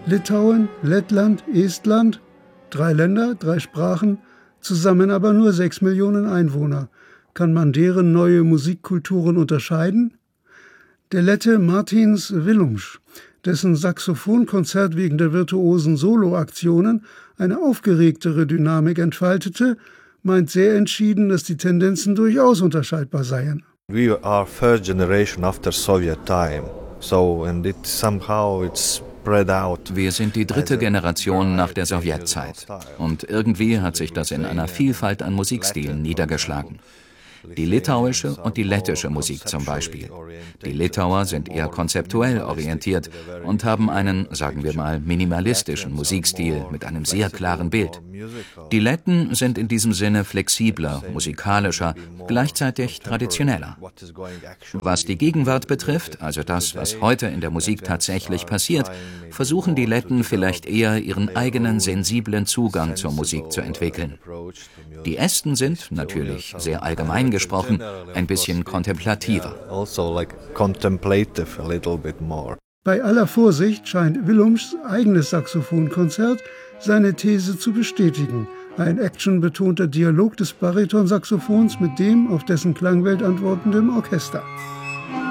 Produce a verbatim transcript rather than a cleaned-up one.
Litauen, Lettland, Estland, drei Länder, drei Sprachen, zusammen aber nur sechs Millionen Einwohner. Kann man deren neue Musikkulturen unterscheiden? Der Lette Martins Willumsch, dessen Saxophonkonzert wegen der virtuosen Soloaktionen eine aufgeregtere Dynamik entfaltete, meint sehr entschieden, dass die Tendenzen durchaus unterscheidbar seien. We are third generation after Soviet time, so and it somehow it's Wir sind die dritte Generation nach der Sowjetzeit und irgendwie hat sich das in einer Vielfalt an Musikstilen niedergeschlagen. Die litauische und die lettische Musik zum Beispiel. Die Litauer sind eher konzeptuell orientiert und haben einen, sagen wir mal, minimalistischen Musikstil mit einem sehr klaren Bild. Die Letten sind in diesem Sinne flexibler, musikalischer, gleichzeitig traditioneller. Was die Gegenwart betrifft, also das, was heute in der Musik tatsächlich passiert, versuchen die Letten vielleicht eher ihren eigenen sensiblen Zugang zur Musik zu entwickeln. Die Esten sind, natürlich sehr allgemein gesprochen, ein bisschen kontemplativer. Bei aller Vorsicht scheint Willumschs eigenes Saxophonkonzert seine These zu bestätigen. Ein actionbetonter Dialog des Baritonsaxophons mit dem auf dessen Klangwelt antwortenden Orchester.